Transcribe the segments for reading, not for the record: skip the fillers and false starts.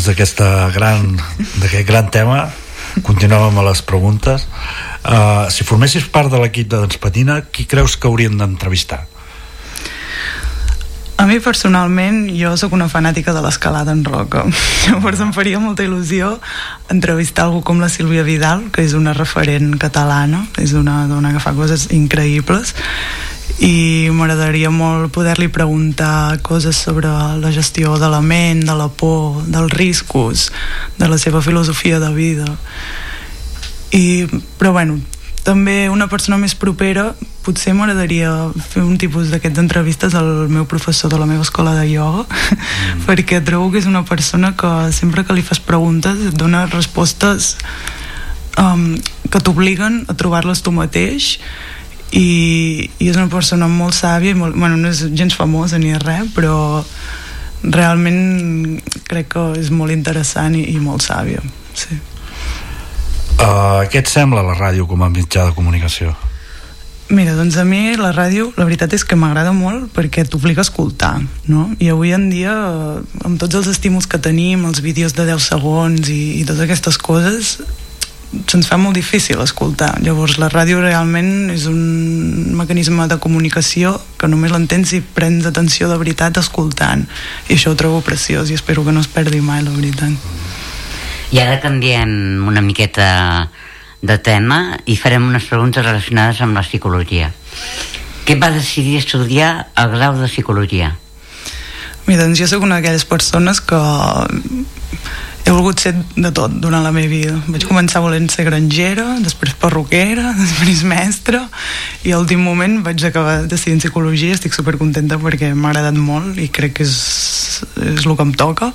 d'aquest gran tema, continuem amb les preguntes. Si formessis part de l'equip de Dans Patina, qui creus que haurien d'entrevistar? A mi personalment, jo sóc una fanàtica de l'escalada en roca. Llavors em faria molta il·lusió entrevistar algú com la Sílvia Vidal, que és una referent catalana, és una dona que fa coses increïbles, i m'agradaria molt poder-li preguntar coses sobre la gestió de la ment, de la por, dels riscos, de la seva filosofia de vida. Però bueno, també una persona més propera, potser m'agradaria fer un tipus d'aquestes entrevistes al meu professor de la meva escola de ioga, perquè trobo que és una persona que sempre que li fas preguntes et dona respostes que t'obliguen a trobar-les tu mateix, i és una persona molt sàvia, bueno, no és gens famosa ni res, però realment crec que és molt interessant i molt sàvia, sí. Què et sembla la ràdio com a mitjà de comunicació? Mira, doncs a mi la ràdio, la veritat és que m'agrada molt perquè t'obliga a escoltar, no? I avui en dia, amb tots els estímuls que tenim, els vídeos de 10 segons i totes aquestes coses, se'ns fa molt difícil escoltar. Llavors la ràdio realment és un mecanisme de comunicació que només l'entens si prens atenció de veritat escoltant, i això ho trobo preciós i espero que no es perdi mai, la veritat. I ara canviem una miqueta de tema i farem unes preguntes relacionades amb la psicologia. Què va decidir estudiar el grau de psicologia? Mira, doncs jo soc una d'aquelles persones que he volgut ser de tot durant la meva vida. Vaig començar volent ser grangera, després perruquera, després mestra, i a l'últim moment vaig acabar decidint psicologia. Estic supercontenta perquè m'ha agradat molt i crec que és el que em toca,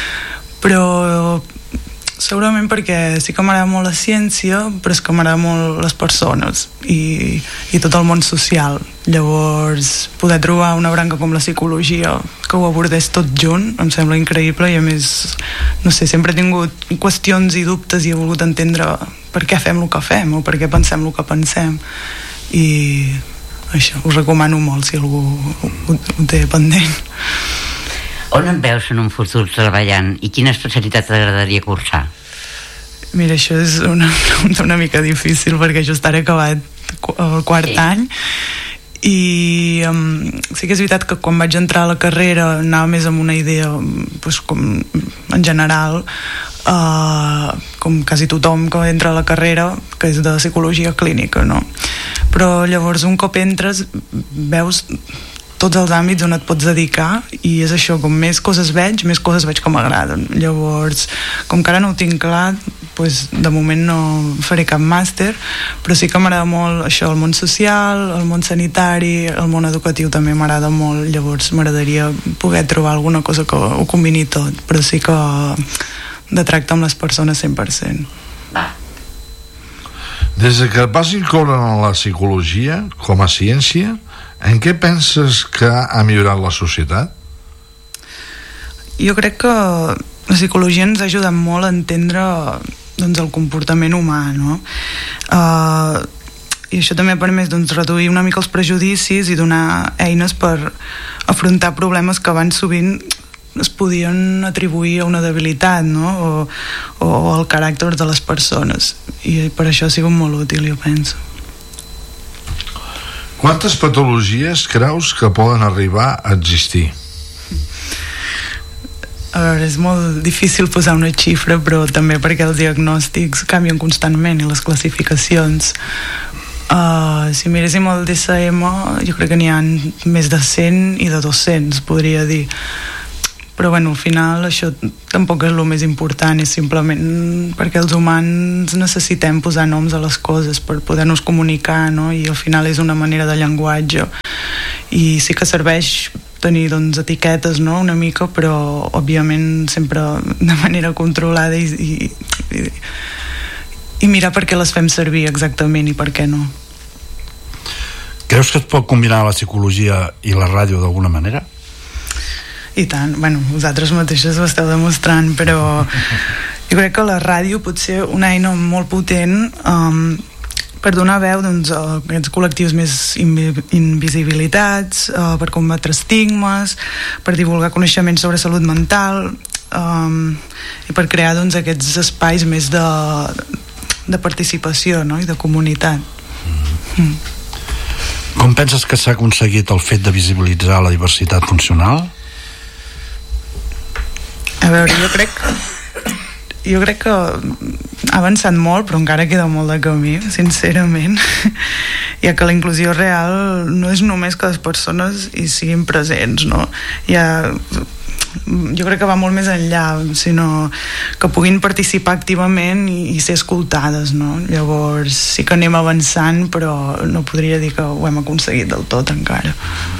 però segurament perquè sí que m'agrada molt la ciència, però és que m'agrada molt les persones i tot el món social. Llavors poder trobar una branca com la psicologia que ho abordés tot junt em sembla increïble, i a més, no sé, sempre he tingut qüestions i dubtes i he volgut entendre per què fem el que fem o per què pensem el que pensem, i això ho recomano molt si algú ho té pendent. On et veus en un futur treballant i quina especialitat t'agradaria cursar? Mira, això és una pregunta una mica difícil perquè jo estaré acabat el quart any, i sí que és veritat que quan vaig entrar a la carrera anava més amb una idea doncs, com en general, com quasi tothom que entra a la carrera, que és de psicologia clínica, no? Però llavors un cop entres veus tots els àmbits on et pots dedicar, i és això, com més coses veig que m'agraden. Llavors, com que ara no ho tinc clar, doncs de moment no faré cap màster, però sí que m'agrada molt això, el món social, el món sanitari, el món educatiu també m'agrada molt. Llavors m'agradaria poder trobar alguna cosa que ho combini tot, però sí que de tracte amb les persones 100%. Des que et vas incloure en la psicologia com a ciència, en què penses que ha millorat la societat? Jo crec que la psicologia ens ha ajudat molt a entendre doncs, el comportament humà, no? I això també ha permès doncs, reduir una mica els prejudicis i donar eines per afrontar problemes que abans sovint es podien atribuir a una debilitat, no? o al caràcter de les persones, i per això ha sigut molt útil, jo penso. Quantes patologies creus que poden arribar a existir? A veure, és molt difícil posar una xifra, però també perquè els diagnòstics canvien constantment i les classificacions. Si miréssim el DSM, jo crec que n'hi ha més de 100 i de 200, podria dir. Però bueno, al final això tampoc és el més important, és simplement perquè els humans necessitem posar noms a les coses per poder-nos comunicar, no? I al final és una manera de llenguatge, i sí que serveix tenir doncs, etiquetes, no? Una mica, però òbviament sempre de manera controlada i mirar per què les fem servir exactament i per què no. Creus que es pot combinar la psicologia i la ràdio d'alguna manera? I tant, bueno, vosaltres mateixes ho esteu demostrant, però jo crec que la ràdio pot ser una eina molt potent per donar veu doncs, a aquests col·lectius més invisibilitats, per combatre estigmes, per divulgar coneixements sobre salut mental. i per crear doncs, aquests espais més de participació, no? I de comunitat. Com penses que s'ha aconseguit el fet de visibilitzar la diversitat funcional? A veure, jo crec que ha avançat molt, però encara queda molt de camí, sincerament, ja que la inclusió real no és només que les persones hi siguin presents, no? Jo crec que va molt més enllà, sinó que puguin participar activament i ser escoltades, no? Llavors sí que anem avançant, però no podria dir que ho hem aconseguit del tot encara.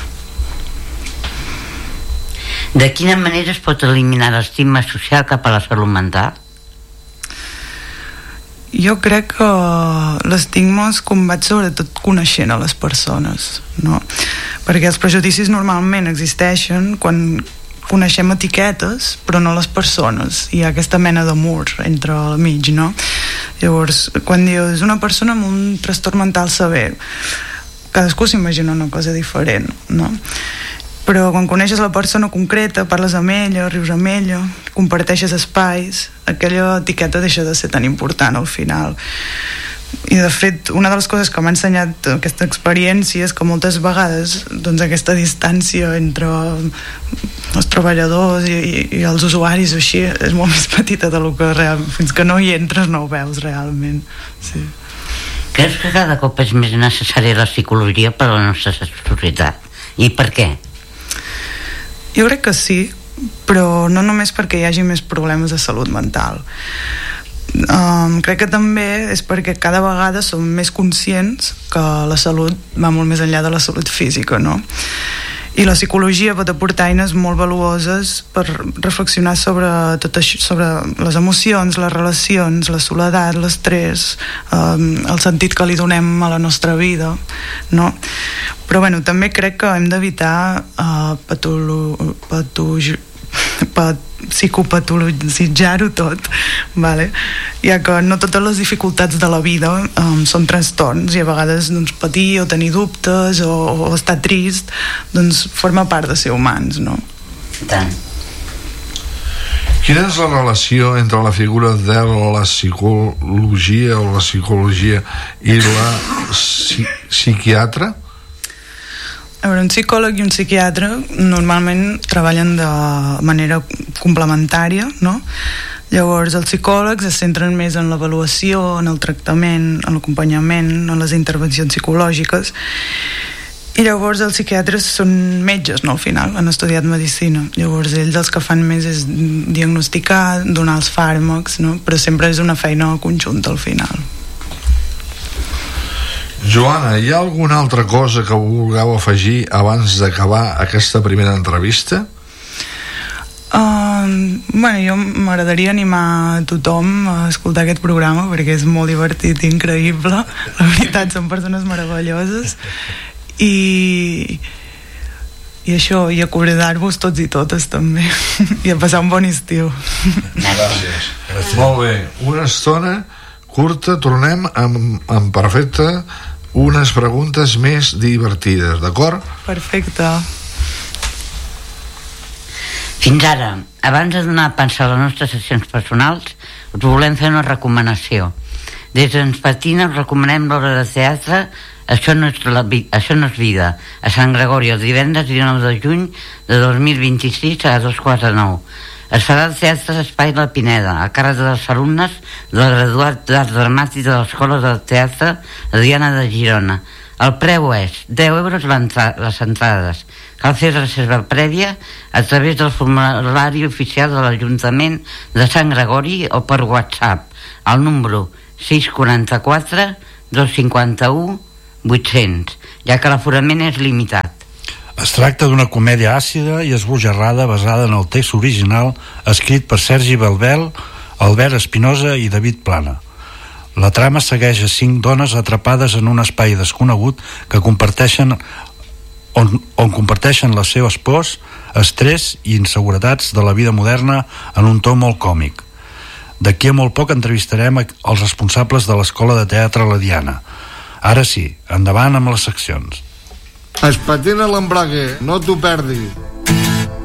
De quina manera es pot eliminar l'estigma social cap a la salut mental? Jo crec que l'estigma es combat sobretot coneixent a les persones, no? Perquè els prejudicis normalment existeixen quan coneixem etiquetes però no les persones, hi ha aquesta mena de mur entre al mig, no? Llavors, quan dius una persona amb un trastorn mental sever, cadascú s'imagina una cosa diferent, no? Però quan coneixes la persona concreta, parles amb ella, rius amb ella, comparteixes espais, aquella etiqueta deixa de ser tan important al final. I de fet, una de les coses que m'ha ensenyat aquesta experiència és que moltes vegades doncs, aquesta distància entre els treballadors i els usuaris així és molt més petita de lo que fins que no hi entres no ho veus realment. Sí. Creus que cada cop és més necessària la psicologia per a la nostra societat? I per què? Jo crec que sí, però no només perquè hi hagi més problemes de salut mental. Crec que també és perquè cada vegada som més conscients que la salut va molt més enllà de la salut física, no? I la psicologia pot aportar eines molt valuoses per reflexionar sobre tot això, sobre les emocions, les relacions, la soledat, l'estrès, el sentit que li donem a la nostra vida, no? Però bueno, també crec que hem d'evitar psicopatologitzar-ho tot, vale? Ja que no totes les dificultats de la vida són trastorns i a vegades doncs, patir o tenir dubtes o estar trist doncs forma part de ser humans, no? Tant. Quina és la relació entre la figura de la psicologia o la psicologia i la psiquiatra? A veure, un psicòleg i un psiquiatre normalment treballen de manera complementària, no? Llavors els psicòlegs es centren més en l'avaluació, en el tractament, en l'acompanyament, en les intervencions psicològiques, i llavors els psiquiatres són metges, no? Al final han estudiat medicina, llavors ells els que fan més és diagnosticar, donar els fàrmacs, no? Però sempre és una feina conjunta al final. Joana, hi ha alguna altra cosa que vulgueu afegir abans d'acabar aquesta primera entrevista? Bueno, jo m'agradaria animar a tothom a escoltar aquest programa perquè és molt divertit i increïble, la veritat, són persones meravelloses i això, i acordar-vos tots i totes també i a passar un bon estiu. Gràcies. Molt bé, una estona curta, tornem amb perfecte unes preguntes més divertides, d'acord? Perfecte. Fins ara, abans de donar a pensar les nostres sessions personals, us volem fer una recomanació. Des d'Ens Patina us recomanem l'obra de teatre Això no és vida, a Sant Gregori, el divendres 19 de juny de 2026 a 2:45. Es farà al Teatre Espai La Pineda, a càrrec dels alumnes del graduat d'Art Dramàtic de l'Escola del Teatre Diana de Girona. El preu és 10 euros les entrades. Cal fer reserva prèvia a través del formulari oficial de l'Ajuntament de Sant Gregori o per WhatsApp al número 644 251 800, ja que l'aforament és limitat. Es tracta d'una comèdia àcida i esbojarrada basada en el text original escrit per Sergi Belbel, Albert Espinosa i David Plana. La trama segueix a 5 dones atrapades en un espai desconegut que comparteixen on comparteixen les seves pors, estrès i inseguretats de la vida moderna en un to molt còmic. D'aquí a molt poc entrevistarem els responsables de l'Escola de Teatre La Diana. Ara sí, endavant amb les seccions. Es patina l'embrague, no t'ho perdis.